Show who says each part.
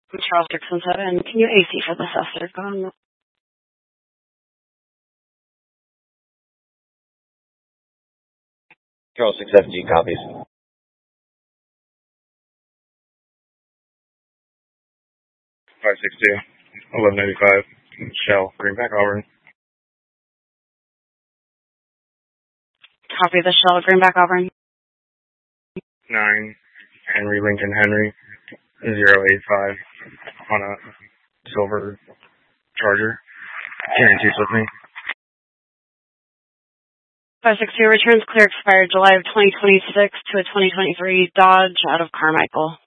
Speaker 1: Charles 617. Can you AC for the Cessna?
Speaker 2: Charles 617 copies.
Speaker 3: 562, 1195, Shell, Greenback, Auburn.
Speaker 1: Copy the Shell, Greenback, Auburn.
Speaker 3: 9, Henry Lincoln Henry, 085, on a silver Charger. Guarantees with me.
Speaker 1: 562 returns clear expired July of 2026 to a 2023 Dodge out of Carmichael.